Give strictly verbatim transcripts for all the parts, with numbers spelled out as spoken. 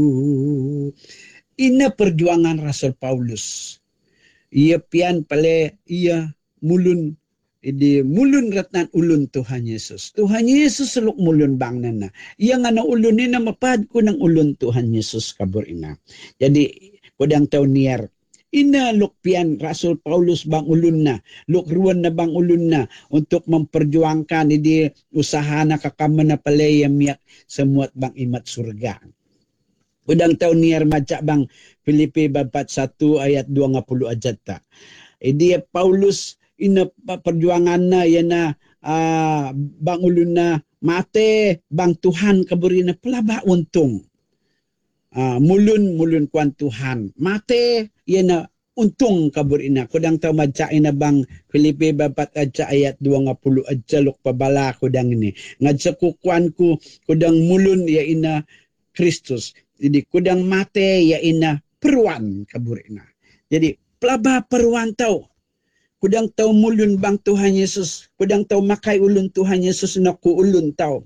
Ina perjuangan Rasul Paulus. Ia pian pale ia mulun idi mulun ratnan ulun Tuhan Yesus. Tuhan Yesus seluk mulun bang nana. Ia ngana ulun ina mapad ko ng ulun Tuhan Yesus kabur ina. Jadi kodang tau niar ina lukpian Rasul Paulus bang ulun na, lukruan na bang ulun na untuk memperjuangkan idi usaha na kakaman na pale miyak semuat bang imat surga. Udang tahu niar maca bang Filipi bab satu ayat dua puluh ajat ta. Idi Paulus ina perjuangan na yana uh, bang ulun na mate bang Tuhan kaburina pelaba untung. Uh, mulun mulun kuan Tuhan mate yana untung kaburina. Kudang tahu maca ina bang Filipi bab aja ayat dua puluh aja luk pabala kudang ini. Ngajak ku kuan ku kudang mulun ya ina Kristus. Jadi kudang mate ya ina peruan kaburina. Jadi pelaba peruan tau. Kudang tau mulun bang Tuhan Yesus. Kudang tau makai ulun Tuhan Yesus na ku ulun tau.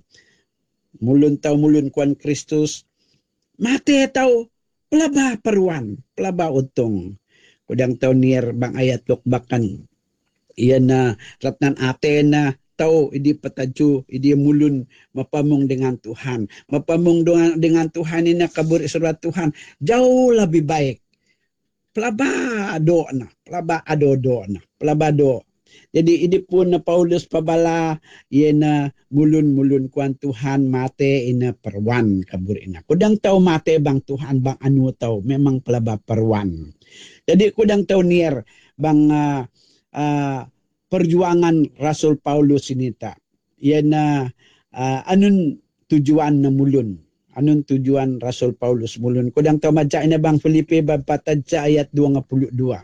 Mulun tau mulun kuan Kristus. Mate tau pelaba peruan. Pelaba untung. Kudang tau niar bang ayat luk bakan. Iya na ratnan ate na tahu idi petaju idi mulun mapamung dengan Tuhan, mapamung dengan, dengan Tuhan ini kabur surat Tuhan jauh lebih baik. Pelaba do na, pelaba ado do na, pelaba do. Jadi ini pun na Paulus pabala ina mulun mulun kuan Tuhan mate ina perwan kabur ina. Kudang tahu mate bang Tuhan bang anu tahu memang pelaba perwan. Jadi kudang tahu niar bang uh, uh, perjuangan Rasul Paulus ini tak. Iana uh, anun tujuan na mulun. Anun tujuan Rasul Paulus mulun. Kudang tahu maca ina bang Filipi bab empat aja ayat dua puluh dua.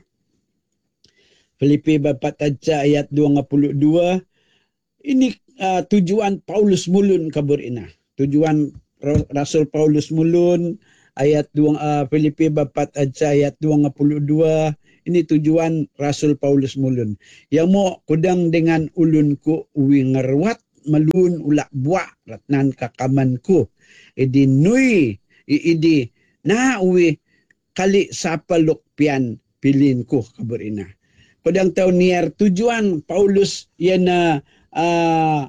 Filipi bab empat aja ayat dua puluh dua. Ini uh, tujuan Paulus mulun kabur ina. Tujuan Rasul Paulus mulun ayat dua uh, Filipi bab empat aja ayat dua puluh dua. Ini tujuan Rasul Paulus mulun. Yang mo kudang dengan ulunku uwi ngerwat melun ulak buak ratnan kakamanku. Idi nui idi na uwi kali sapa lukpian pilinku kabur ina. Kudang tahu niar tujuan Paulus yana uh,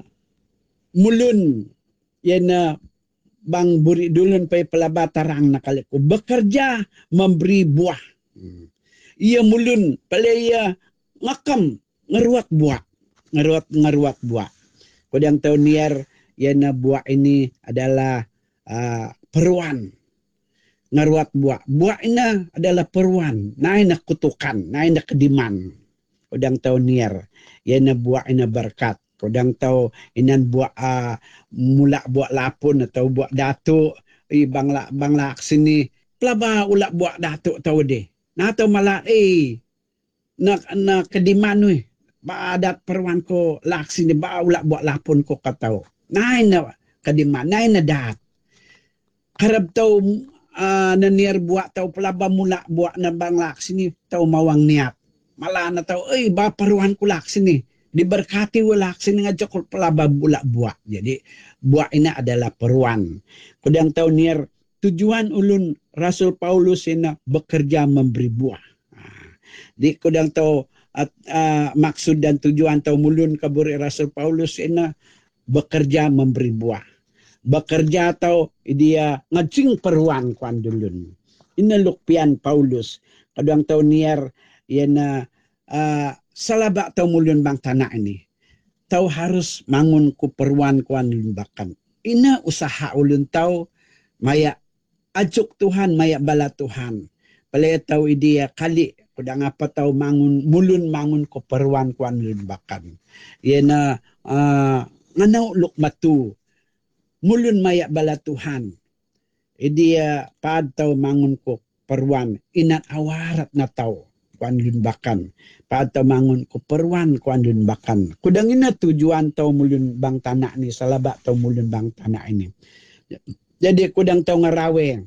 mulun yana bang buri dulun pay pelaba tarang na kaliku. Bekerja memberi buah. Hmm. Ia mulun pala ia ngakam ngeruak buah, ngeruak ngeruak buah. Kodang tahu niar yana buah ini adalah uh, peruan. Ngeruak buah. Buah ini adalah peruan. Naik nak kutukan, naik nak kediman. Kodang tahu niar yana buah ini berkat. Kodang tahu inan buah uh, mula buah lapun atau buah datuk i bangla bangla sini pelaba ulak buah datuk tahu deh. Nah tahu malah eh nak nak kediman ni ba adat perwan ko laksi ni ba ulak buat lapun ko katau. Nah ina kediman, nah ina dat. Harap tahu uh, naniar buat tahu pelaba mula buat na bang laksi ni tahu mawang niat. Malah na tahu eh ba perwan ko laksi ni diberkati wa laksi ni ngajak ko pelaba bulak buat. Jadi buat ini adalah perwan. Kudang tahu niar tujuan ulun Rasul Paulus ini bekerja memberi buah. Di kudang tahu uh, uh, maksud dan tujuan tahu mulun kaburi Rasul Paulus ini bekerja memberi buah. Bekerja tahu dia ngacing peruan kuan dulun. Ini lukpian Paulus. Kudang tahu niar yana uh, salabak tahu mulun bang tanah ini. Tahu harus mangun ku peruan kuan lumbakan. Ini usaha ulun tahu maya ajuk Tuhan maya bala Tuhan. Palaya tahu dia kali kudang apa tahu mangun mulun mangun ko perwan kuan lumbakan. Yana uh, nganau luk matu mulun maya bala Tuhan. Dia pad tahu mangun ko perwan inat awarat na tahu kuan lumbakan. Pad tahu mangun ko perwan kuan lumbakan. Kudang ina tujuan tahu mulun bang tanah ni salabak tahu mulun bang tanah ini. Jadi kudang tahu ngarawe.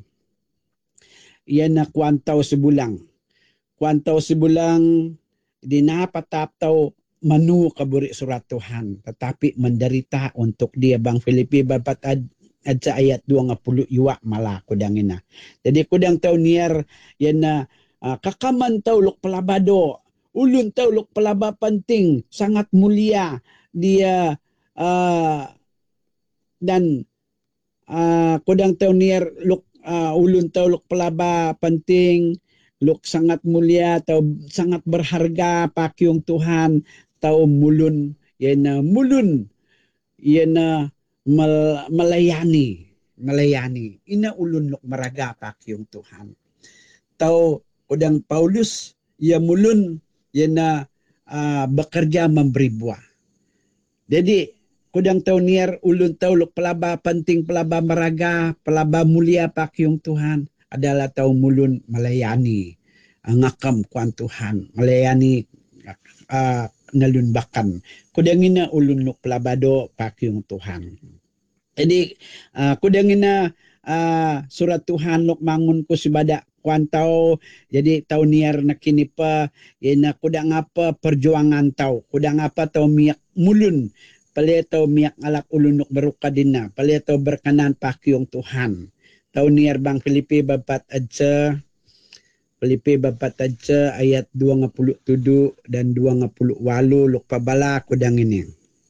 Ia na kuantau sebulang. Kuantau sebulang dinapatap tahu menu kaburi surat Tuhan. Tetapi menderita untuk dia bang Filipi babat at sa ayat dua nga pulo yuwa mala kudang ina. Jadi kudang tao niyer yan na uh, kakaman tao luk palabado, ulun tao luk palaba penting, sangat mulia dia uh, dan uh, kudang tao niyer luk uh, ulun tao luk palaba penting, luk sangat mulia tao sangat berharga pakyong Tuhan tao mulun yan na mulun yan na mal, melayani melayani ina ulun luk maraga pakyong Tuhan tau kudang Paulus ia mulun ia na uh, bekerja memberi buah. Jadi kudang tau nier ulun tau luk pelaba penting pelaba maraga pelaba mulia pakyong Tuhan adalah tau mulun melayani uh, ngakam kuan Tuhan melayani uh, ngalunbakan kudang ina ulun luk pelabado pakyong Tuhan. Jadi uh, kudang ina uh, surat Tuhan luk mangun ko sibada kuan tau jadi tau niar na kini pa ina kudang apa perjuangan tau kudang apa tau miak mulun pali tau miak alak ulun luk berukadina pali tau berkenan pakyong Tuhan tau niar bang Filipi bapat aja Filipi bapat aja ayat dua puluh tujuh dan dua puluh walu luk pabala kudang ini.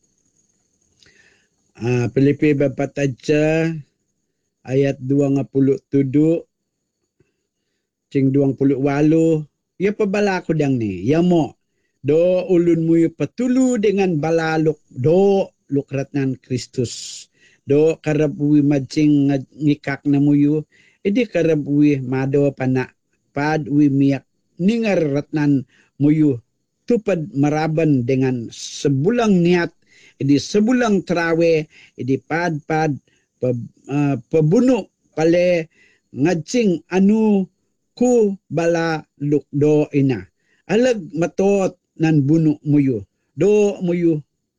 Uh, Filipi bapat aja ayat dua puluh tujuh cing dua puluh walu ya pabala kudang ni ya mo do ulun mu patulu dengan balaluk do lukratnan Kristus do karabui majing ngikak na muyu edi karabui mado pana pad wi miyak ningar ratnan muyu tupad maraban dengan sebulang niat edi sebulang trawe edi pad pad pe, uh, pebunuh pale ngajing anu ku bala luk do ina alag matot nan bunuh muyu do muyu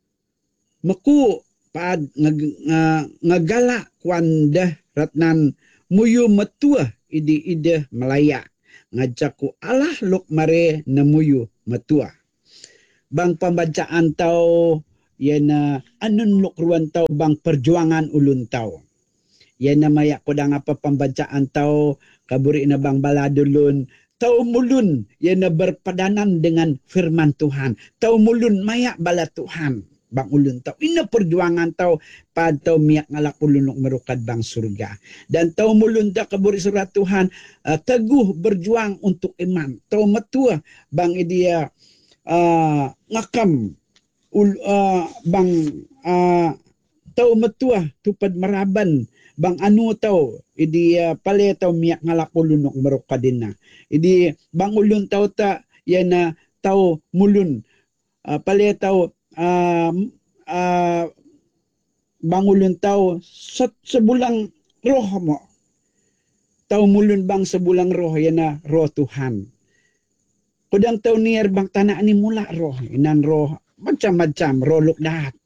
maku pad ngag, uh, ngagala kwanda ratnan muyu matua idi ide malaya ngajaku Allah luk mare na muyu matua bang pembacaan tau yana anun luk ruan tau bang perjuangan ulun tau yana maya kudang apa pembacaan tau kaburi na bang baladulun tau mulun yana berpadanan dengan firman Tuhan tau mulun maya bala Tuhan bang ulun tau ina perjuangan tau pad tau miyak ngalak ulun nuk merukad bang surga dan tau mulun ta kaburi surat Tuhan uh, teguh berjuang untuk iman tau matua bang idia uh, ngakam ul, uh, bang uh, tau matua tupad maraban bang anu tau idi uh, pale tau miyak ngalak ulun nuk merukadina idi bang ulun tau ta yana tau mulun uh, pale tau uh, uh, bang ulun tau set sebulang roh mo tau mulun bang sebulang roh yana roh Tuhan kudang tau nier bang tanah ni mula roh inan roh macam-macam roh luk dahat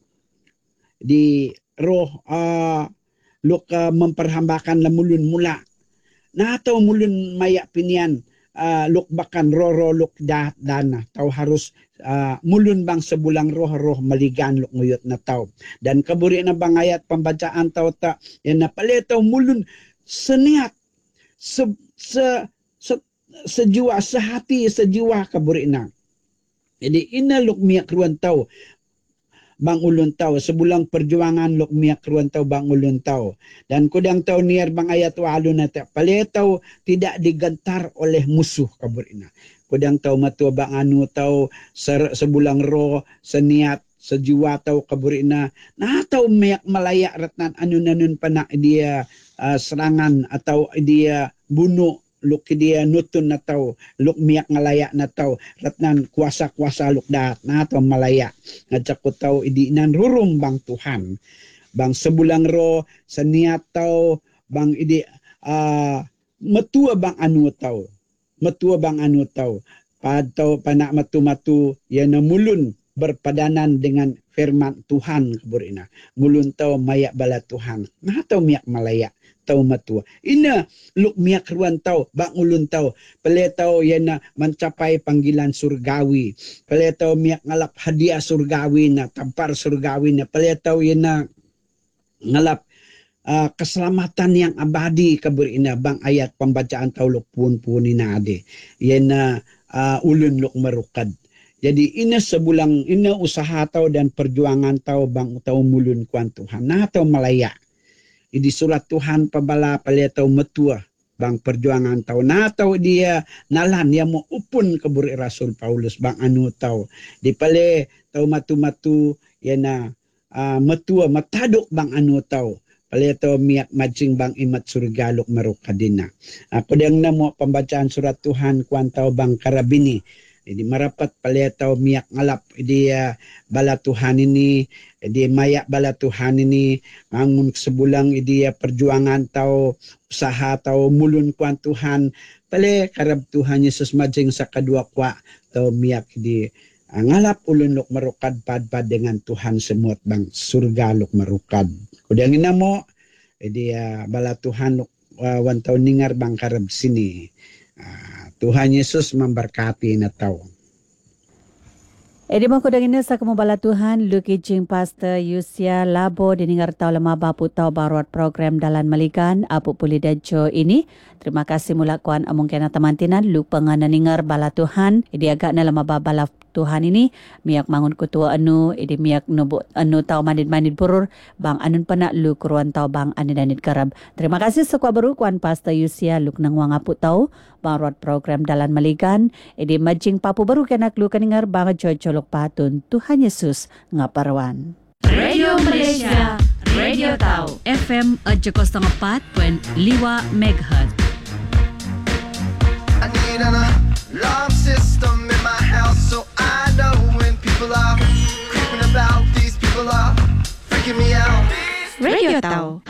di roh uh, luk uh, memperhambakan lemulun mula na tau mulun maya pinian uh, luk bakan roh roh luk dahat dana tau harus uh, mulun bang sebulang roh roh maligan luk nguyot na tau dan kaburi na bang ayat pembacaan tau ta yan na pala tau mulun seniat se, se, se, sejiwa sehati sejiwa kaburi na jadi ina luk miyak ruan tau bang ulun tau sebulang perjuangan luk miyak ruan tau bang ulun tau dan kudang tau nier bang ayat walu na ta pala tau tidak digentar oleh musuh kaburina kudang tau matua bang anu tau ser, sebulang roh seniat sejiwa tau kaburina na tau miyak malaya ratnan anun-anun panak dia uh, serangan atau dia bunuh luk dia nutun na tau luk miyak ngalaya na tau ratnan kuasa-kuasa luk dat na tau malaya ngajak ko tau idi nan rurum bang Tuhan bang sebulang ro seniat tau bang idi uh, metua bang anu tau metua bang anu tau pad tau panak matu-matu yana mulun berpadanan dengan firman Tuhan kaburina mulun tau maya bala Tuhan na tau miyak malaya tau matua ina luk miyak ruan tau bang ulun tau pale tau yana mencapai panggilan surgawi pale tau miyak ngalap hadiah surgawi na tampar surgawi na pale tau yana ngalap uh, keselamatan yang abadi kaburina bang ayat pembacaan tauluk pun-pun ina ade. Yan na uh, ulun luk merukad. Jadi ina sebulang ina usaha tau dan perjuangan tau bang tau mulun kuan Tuhan. Nah tau malaya. Idi surat Tuhan pabala palia tau metua bang perjuangan tau. Nah tau dia nalan yang mau upun keburi Rasul Paulus bang anu tau. Di pale tau matu-matu yana uh, metua mataduk bang anu tau. Pale tau miak majing bang imat surgaluk merukadina. Uh, Pedang namo pembacaan surat Tuhan kuan tau bang karabini. Jadi merapat pale tau miak ngalap dia uh, bala Tuhan ini. Jadi mayak bala Tuhan ini mangun sebulang dia perjuangan tau usaha tau mulun kuan Tuhan pale karab Tuhan Yesus majing sa kadua kwa tau miak di uh, ngalap ulun luk merukad pad-pad dengan Tuhan semut bang surga luk merukad. Kudang ina mo jadi uh, bala Tuhan luk uh, wan tau ningar bang karab sini. Uh, Tuhan Yesus memberkati na tau. Edi mo ko dangin sa kumubala Tuhan, Luki Jing Pastor Yusia Labo diningar tau lama bapu tau baruat program Dalan Malikan apu puli dajo ini. Terima kasih mula kuan among kena temantinan lupa ngana ningar bala Tuhan. Edi agak na lama babala Tuhan ini miak mangun kutua anu edi miak nubu anu tau manid-manid purur bang anun pana lu kuruan tau bang anid-anid karab. Terima kasih sekua baru kuan Pastor Yusia luk nang wang apu tau baruat program Dalan Malikan. Edi majing papu baru kenak lu keningar bang jojolok patun Tuhan Yesus ngaparwan. Radio Malaysia, Radio Tau, F M tujuh kosong empat titik lima megahertz. I need an alarm system in my house so I know when people are creeping about. These people are freaking me out. Radio Tau.